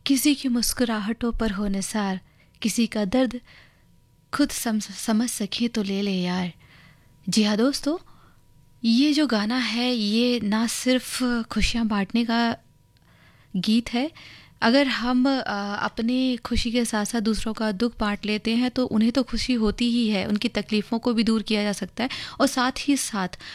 किसी की मुस्कुराहटों पर हो निसार, किसी का दर्द खुद समझ सके तो ले ले यार। जी हाँ दोस्तों, ये जो गाना है ये ना सिर्फ खुशियाँ बांटने का गीत है। अगर हम अपनी खुशी के साथ साथ दूसरों का दुख बांट लेते हैं तो उन्हें तो खुशी होती ही है, उनकी तकलीफ़ों को भी दूर किया जा सकता है और साथ ही साथ